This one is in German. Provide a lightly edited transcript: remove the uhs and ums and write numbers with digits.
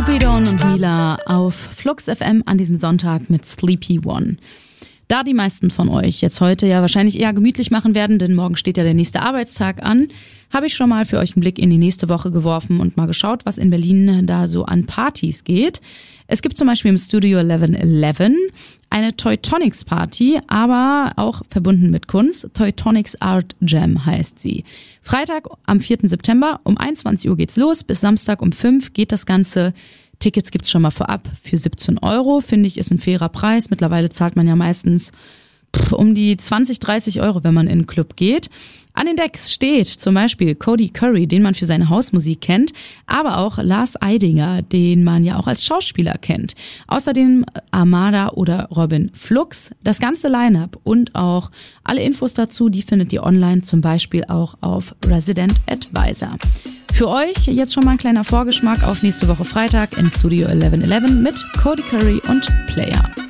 Cupidon und Mila auf Flux FM an diesem Sonntag mit Sleepy One. Da die meisten von euch jetzt heute ja wahrscheinlich eher gemütlich machen werden, denn morgen steht ja der nächste Arbeitstag an, habe ich schon mal für euch einen Blick in die nächste Woche geworfen und mal geschaut, was in Berlin da so an Partys geht. Es gibt zum Beispiel im Studio 1111 eine Teutonics Party, aber auch verbunden mit Kunst. Teutonics Art Jam heißt sie. Freitag am 4. September um 21 Uhr geht's los, bis Samstag um 5 geht das Ganze. Tickets gibt's schon mal vorab für 17 €, finde ich, ist ein fairer Preis. Mittlerweile zahlt man ja meistens um die 20, 30 €, wenn man in den Club geht. An den Decks steht zum Beispiel Cody Curry, den man für seine Hausmusik kennt, aber auch Lars Eidinger, den man ja auch als Schauspieler kennt. Außerdem Armada oder Robin Flux. Das ganze Line-Up und auch alle Infos dazu, die findet ihr online, zum Beispiel auch auf Resident Advisor. Für euch jetzt schon mal ein kleiner Vorgeschmack auf nächste Woche Freitag in Studio 1111 mit Cody Curry und Player.